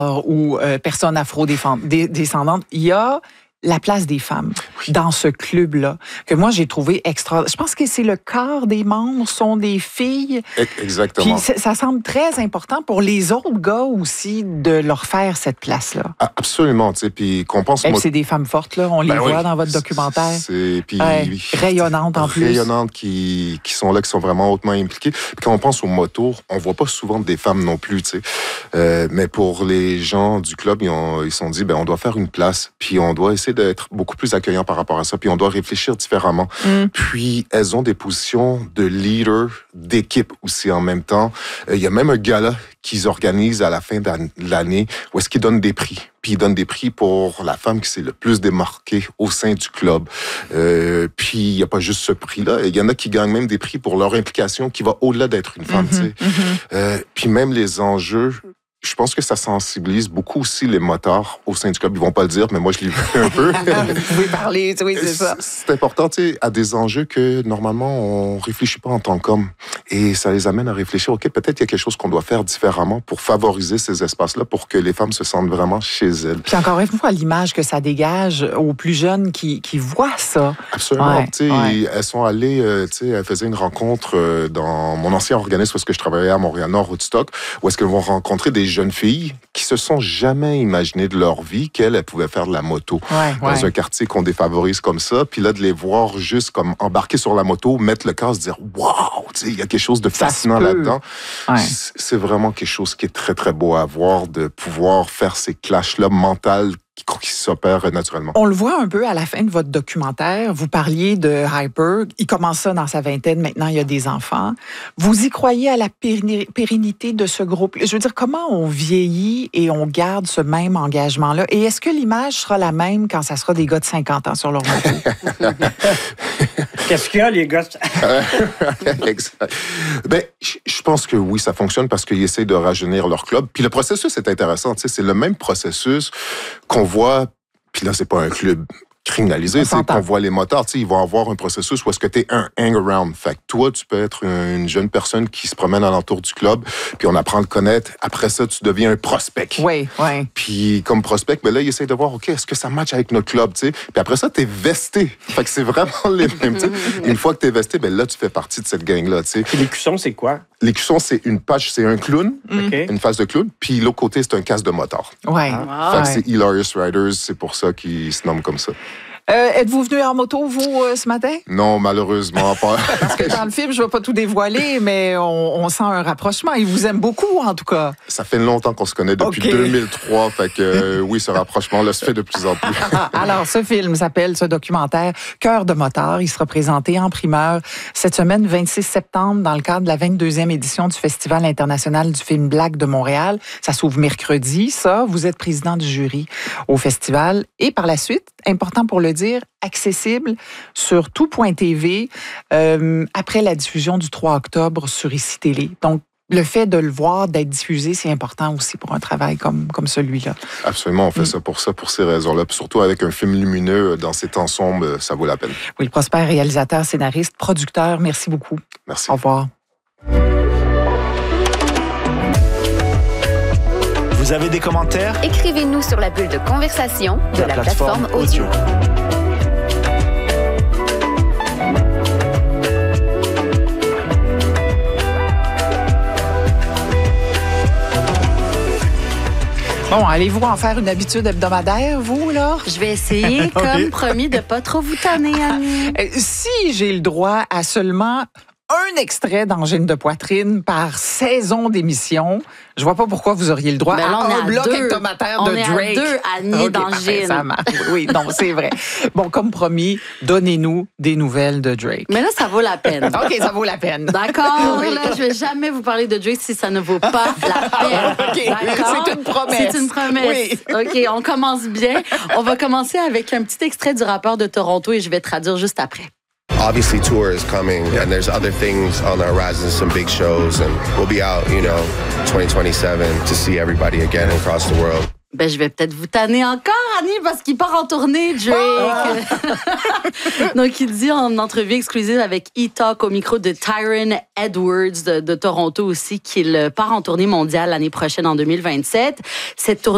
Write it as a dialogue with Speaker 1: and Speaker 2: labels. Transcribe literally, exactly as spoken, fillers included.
Speaker 1: ou euh, personnes afro-descendantes, il y a la place des femmes oui. dans ce club-là, que moi, j'ai trouvé extra... Je pense que c'est le quart des membres sont des filles.
Speaker 2: Exactement.
Speaker 1: Puis ça semble très important pour les autres gars aussi de leur faire cette place-là.
Speaker 2: Ah, absolument, tu sais, puis qu'on pense...
Speaker 1: Et moi... c'est des femmes fortes, là, on les ben voit oui. dans votre documentaire.
Speaker 2: C'est... Puis...
Speaker 1: Ouais, rayonnantes en plus.
Speaker 2: Rayonnantes qui, qui sont là, qui sont vraiment hautement impliquées. Puis quand on pense aux motos, on voit pas souvent des femmes non plus, tu sais. Euh, mais pour les gens du club, ils ont, ils sont dit, ben on doit faire une place, puis on doit essayer d'être beaucoup plus accueillant par rapport à ça, puis on doit réfléchir différemment. Mm. Puis elles ont des positions de leader, d'équipe aussi en même temps. Il euh, y a même un gala qu'ils organisent à la fin de l'année où est-ce qu'ils donnent des prix. Puis ils donnent des prix pour la femme qui s'est le plus démarquée au sein du club. Euh, puis il n'y a pas juste ce prix-là. Il y en a qui gagnent même des prix pour leur implication qui va au-delà d'être une femme. Mm-hmm, tu sais. Mm-hmm. Euh, puis même les enjeux... Je pense que ça sensibilise beaucoup aussi les motards au sein du club. Ils vont pas le dire, mais moi, je l'ai vu un peu.
Speaker 1: Vous pouvez parler, oui, c'est ça.
Speaker 2: C'est important, tu sais, à des enjeux que, normalement, on réfléchit pas en tant qu'homme. Et ça les amène à réfléchir, OK, peut-être il y a quelque chose qu'on doit faire différemment pour favoriser ces espaces-là, pour que les femmes se sentent vraiment chez elles.
Speaker 1: Puis encore une fois, l'image que ça dégage aux plus jeunes qui, qui voient ça.
Speaker 2: Absolument.
Speaker 1: Ouais,
Speaker 2: tu sais,
Speaker 1: ouais.
Speaker 2: Elles sont allées, euh, tu sais, elles faisaient une rencontre euh, dans mon ancien organisme, parce que je travaillais à Montréal-Nord, Woodstock, où est-ce qu'elles vont rencontrer des jeunes filles qui se sont jamais imaginées de leur vie qu'elles elles pouvaient faire de la moto
Speaker 1: ouais,
Speaker 2: dans
Speaker 1: ouais.
Speaker 2: un quartier qu'on défavorise comme ça, puis là de les voir juste comme embarquer sur la moto, mettre le casque, dire waouh, tu sais, il y a quelque chose de fascinant là-dedans.
Speaker 1: Ouais.
Speaker 2: C'est vraiment quelque chose qui est très très beau à voir, de pouvoir faire ces clashs-là mentales qui, qui s'opèrent naturellement.
Speaker 1: On le voit un peu à la fin de votre documentaire. Vous parliez de Hyper. Il commence ça dans sa vingtaine. Maintenant, il y a des enfants. Vous y croyez à la pérennité de ce groupe? Je veux dire, comment on vieillit et on garde ce même engagement-là? Et est-ce que l'image sera la même quand ça sera des gars de cinquante ans sur leur moto?
Speaker 3: Qu'est-ce qu'il y a, les gars?
Speaker 2: Exact. Ben, je pense que oui, ça fonctionne parce qu'ils essaient de rajeunir leur club. Puis le processus est intéressant. Tu sais, c'est le même processus qu'on voit. Puis là, c'est pas un club criminalisé, c'est qu'on voit les motards, tu sais, ils vont avoir un processus où est-ce que tu es un hang-around. Fait que toi, tu peux être une jeune personne qui se promène alentour du club, puis on apprend à le connaître. Après ça, tu deviens un prospect.
Speaker 1: Oui, oui.
Speaker 2: Puis comme prospect, ben là, ils essayent de voir, OK, est-ce que ça match avec notre club, tu sais? Puis après ça, t'es vesté. Fait que c'est vraiment les mêmes, tu sais. Une fois que t'es vesté, ben là, tu fais partie de cette gang-là, tu sais.
Speaker 3: Puis l'écusson, c'est quoi?
Speaker 2: L'écusson, c'est une page, c'est un clown,
Speaker 3: okay.
Speaker 2: une face de clown, puis l'autre côté, c'est un casque de motard.
Speaker 1: Oui.
Speaker 2: Ah. Fait que c'est Hilarious Riders, c'est pour ça qu'ils se nomment comme ça.
Speaker 1: Euh, êtes-vous venu en moto, vous, euh, ce matin?
Speaker 2: Non, malheureusement pas.
Speaker 1: Parce que dans le film, je ne vais pas tout dévoiler, mais on, on sent un rapprochement. Il vous aime beaucoup, en tout cas.
Speaker 2: Ça fait longtemps qu'on se connaît, depuis okay. deux mille trois. Fait que euh, oui, ce rapprochement-là se fait de plus en plus.
Speaker 1: Alors, ce film s'appelle, ce documentaire, Cœur de motard. Il sera présenté en primeur cette semaine, vingt-six septembre, dans le cadre de la vingt-deuxième édition du Festival international du film Black de Montréal. Ça s'ouvre mercredi, ça. Vous êtes président du jury au festival. Et par la suite, important pour le dire, accessible sur tout point T V euh, après la diffusion du trois octobre sur Ici Télé. Donc, le fait de le voir, d'être diffusé, c'est important aussi pour un travail comme, comme celui-là.
Speaker 2: Absolument, on fait mm. ça pour ça, pour ces raisons-là. Puis surtout avec un film lumineux dans ces temps sombres, ça vaut la peine.
Speaker 1: Oui, le Prosper, réalisateur, scénariste, producteur, merci beaucoup.
Speaker 2: Merci.
Speaker 1: Au revoir.
Speaker 4: Vous avez des commentaires?
Speaker 5: Écrivez-nous sur la bulle de conversation de, de la, la plateforme, plateforme audio.
Speaker 1: Bon, allez-vous en faire une habitude hebdomadaire, vous, là?
Speaker 6: Je vais essayer, comme okay. promis, de pas trop vous tanner, Annie.
Speaker 1: Euh, si j'ai le droit à seulement un extrait d'Angine de poitrine par saison d'émission, je vois pas pourquoi vous auriez le droit
Speaker 6: ben là,
Speaker 1: à un bloc
Speaker 6: deux.
Speaker 1: hebdomadaire
Speaker 6: on
Speaker 1: de
Speaker 6: est
Speaker 1: Drake.
Speaker 6: À deux Annie okay, d'Angine.
Speaker 1: Ça marche. Oui, non, c'est vrai. Bon, comme promis, donnez-nous des nouvelles de Drake.
Speaker 6: Mais là, ça vaut la peine.
Speaker 1: OK, ça vaut la peine.
Speaker 6: D'accord, oui. Là, je vais jamais vous parler de Drake si ça ne vaut pas la peine.
Speaker 1: Okay.
Speaker 6: D'accord?
Speaker 1: C'est une promesse.
Speaker 6: C'est une promesse.
Speaker 1: Oui.
Speaker 6: OK, on commence bien. On va commencer avec un petit extrait du rappeur de Toronto et je vais traduire juste après.
Speaker 7: Obviously, tour is coming, and there's other things on the horizon, some big shows, and we'll be out, you know, twenty twenty-seven to see everybody again across the world.
Speaker 6: Ben, je vais peut-être vous tanner encore, Annie, parce qu'il part en tournée, Drake. Oh! Donc, il dit en entrevue exclusive avec E-Talk au micro de Tyron Edwards de, de Toronto aussi qu'il part en tournée mondiale l'année prochaine, en deux mille vingt-sept. Cette tournée